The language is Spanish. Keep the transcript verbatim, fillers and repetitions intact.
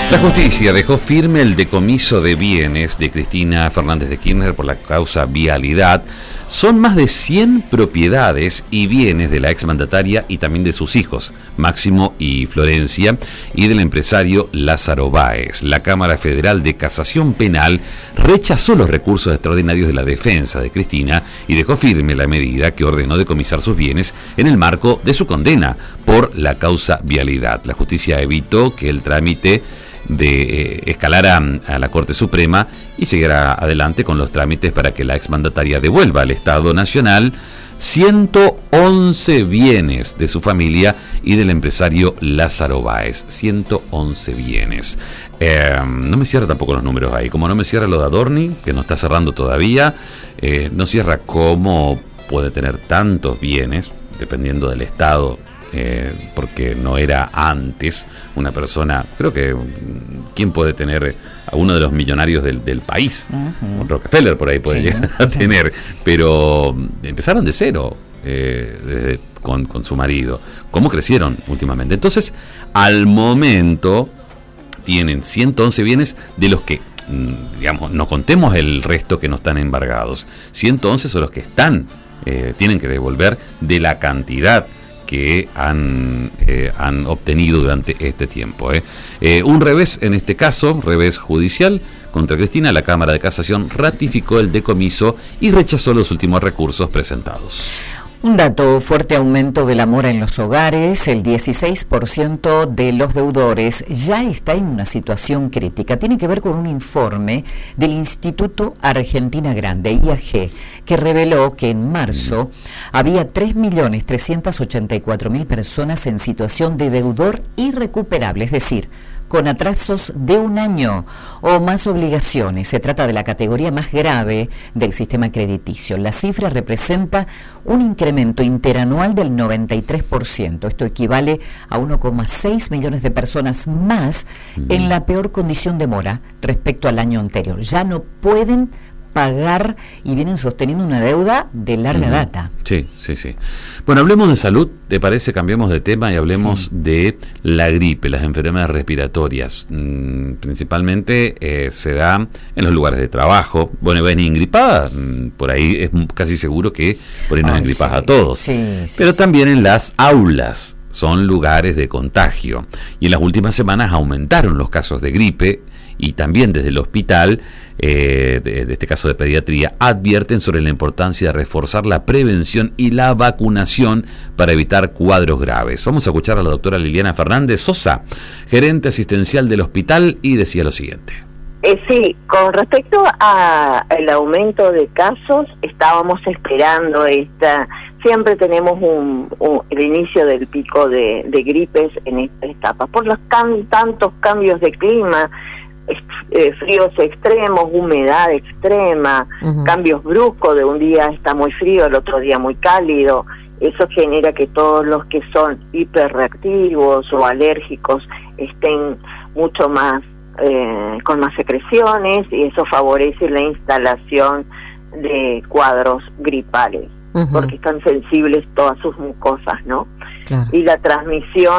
La justicia dejó firme el decomiso de bienes de Cristina Fernández de Kirchner por la causa vialidad. Son más de cien propiedades y bienes de la exmandataria y también de sus hijos, Máximo y Florencia, y del empresario Lázaro Báez. La Cámara Federal de Casación Penal rechazó los recursos extraordinarios de la defensa de Cristina y dejó firme la medida que ordenó decomisar sus bienes en el marco de su condena por la causa vialidad. La justicia evitó que el trámite de eh, escalar a, a la Corte Suprema y seguir adelante con los trámites para que la exmandataria devuelva al Estado Nacional ciento once bienes de su familia y del empresario Lázaro Báez. ciento once bienes. Eh, no me cierra tampoco los números ahí, como no me cierra lo de Adorni, que no está cerrando todavía, eh, no cierra cómo puede tener tantos bienes, dependiendo del Estado. Eh, porque no era antes una persona, creo que ¿quién puede tener a uno de los millonarios del, del país? Uh-huh. Rockefeller por ahí puede sí, llegar a tener, pero empezaron de cero eh, desde, con, con su marido. ¿Cómo crecieron últimamente? Entonces, al momento tienen ciento once bienes, de los que, digamos, no contemos el resto que no están embargados. ciento once son los que están, eh, tienen que devolver de la cantidad que han, eh, han obtenido durante este tiempo. ¿eh? Eh, un revés, en este caso, revés judicial contra Cristina. La Cámara de Casación ratificó el decomiso y rechazó los últimos recursos presentados. Un dato: fuerte aumento de la mora en los hogares. El dieciséis por ciento de los deudores ya está en una situación crítica. Tiene que ver con un informe del Instituto Argentina Grande, I A G, que reveló que en marzo había tres millones trescientos ochenta y cuatro mil personas en situación de deudor irrecuperable, es decir, con atrasos de un año o más obligaciones. Se trata de la categoría más grave del sistema crediticio. La cifra representa un incremento interanual del noventa y tres por ciento. Esto equivale a uno coma seis millones de personas más en la peor condición de mora respecto al año anterior. Ya no pueden pagar y vienen sosteniendo una deuda de larga uh-huh. data. Sí, sí, sí. Bueno, hablemos de salud, ¿te parece? Cambiemos de tema y hablemos sí. de la gripe, las enfermedades respiratorias. Mm, principalmente eh, se da en los lugares de trabajo. Bueno, ven engripada, mm, por ahí es casi seguro que por ahí nos engripas sí. a todos. Sí, sí, Pero sí. también en las aulas son lugares de contagio. Y en las últimas semanas aumentaron los casos de gripe y también desde el hospital, eh, de, de este caso de pediatría, advierten sobre la importancia de reforzar la prevención y la vacunación para evitar cuadros graves. Vamos a escuchar a la doctora Liliana Fernández Sosa, gerente asistencial del hospital, y decía lo siguiente. Eh, sí, con respecto al aumento de casos, estábamos esperando esta... Siempre tenemos un, un, el inicio del pico de, de gripes en esta etapa, por los can, tantos cambios de clima, eh, fríos extremos, humedad extrema, uh-huh. cambios bruscos, de un día está muy frío, el otro día muy cálido. Eso genera que todos los que son hiperreactivos o alérgicos estén mucho más, eh, con más secreciones, y eso favorece la instalación de cuadros gripales. Uh-huh. Porque están sensibles todas sus mucosas, ¿no? Claro. Y la transmisión